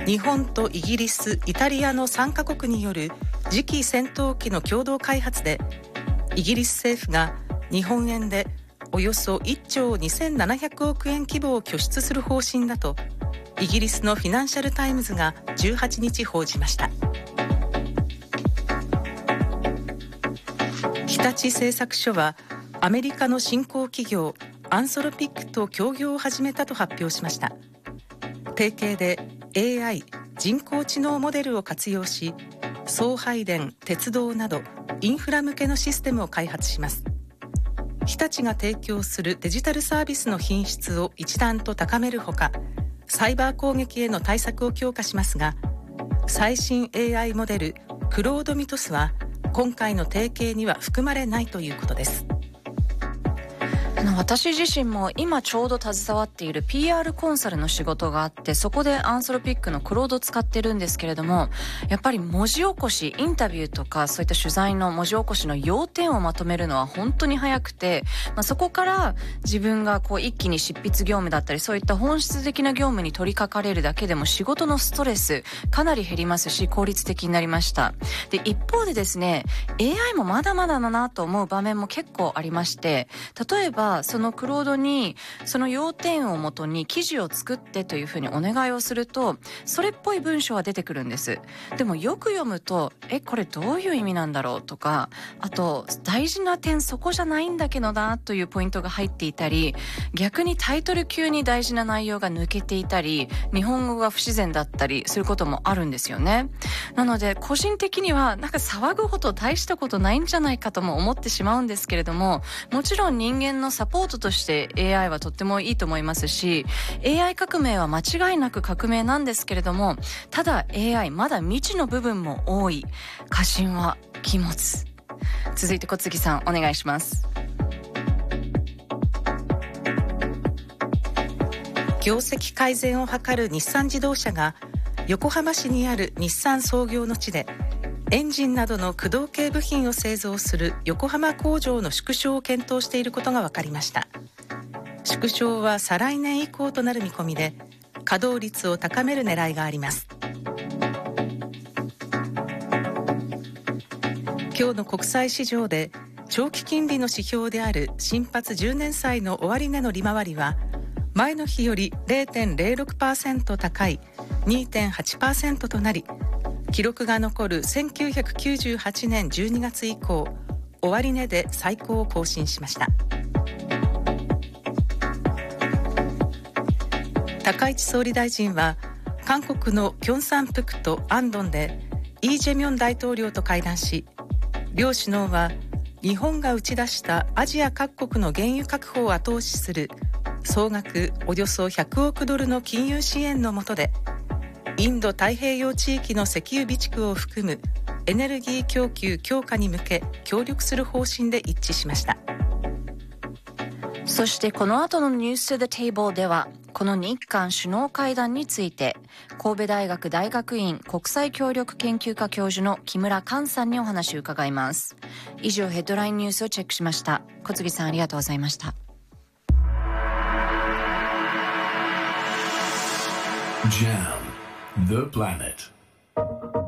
日本とイギリス、イタリアの3カ国による次期戦闘機の共同開発で、イギリス政府が日本円でおよそ1兆2700億円規模を拠出する方針だと、イギリスのフィナンシャルタイムズが18日報じました。日立製作所はアメリカの新興企業アンソロピックと協業を始めたと発表しました。提携で AI 人工知能モデルを活用し、送配電、鉄道などインフラ向けのシステムを開発します。日立が提供するデジタルサービスの品質を一段と高めるほか、サイバー攻撃への対策を強化しますが、最新 AI モデルクロードミトスは今回の提携には含まれないということです。 私自身も今ちょうど携わっている PR コンサルの仕事があって、そこでアンソロピックのクロードを使ってるんですけれども、やっぱり文字起こし、インタビューとかそういった取材の文字起こしの要点をまとめるのは本当に早くて、そこから自分が一気に執筆業務だったり、そういった本質的な業務に取り掛かれるだけでも仕事のストレスかなり減りますし、効率的になりました。で、一方でですね、AI もまだまだだなと思う場面も結構ありまして、例えばそのクロードにその要点をもとに記事を作ってというふうにお願いをすると、それっぽい文章は出てくるんです。でもよく読むと、これどういう意味なんだろうとか、あと大事な点そこじゃないんだけどなというポイントが入っていたり、逆にタイトル級に大事な内容が抜けていたり、日本語が不自然だったりすることもあるんですよね。なので個人的には騒ぐほど大したことないんじゃないかとも思ってしまうんですけれども、もちろん人間のサポートとして AI はとってもいいと思いますし、 AI 革命は間違いなく革命なんですけれども、ただ AI まだ未知の部分も多い。過信は禁物。続いて小杉さんお願いします。 業績改善を図る日産自動車が横浜市にある日産創業の地でエンジンなどの駆動系部品を製造する横浜工場の縮小を検討していることが分かりました。縮小は再来年以降となる見込みで、稼働率を高める狙いがあります。今日の国際市場で長期金利の指標である新発10年債の終値の利回りは前の日より 0.06% 高い 2.8% となり、記録が残る1998年12月以降、終値で最高を更新しました。高市総理大臣は韓国のキョンサンプクとアンドンでイ・ジェミョン大統領と会談し、両首脳は日本が打ち出したアジア各国の原油確保を後押しする総額およそ100億ドルの金融支援の下で、インド太平洋地域の石油備蓄を含むエネルギー供給強化に向け協力する方針で一致しました。 そしてこの後のニュース to the table では、この日韓首脳会談について神戸大学大学院国際協力研究科教授の木村寛さんにお話を伺います。以上ヘッドラインニュースをチェックしました。小杉さんありがとうございました。 JAM The Planet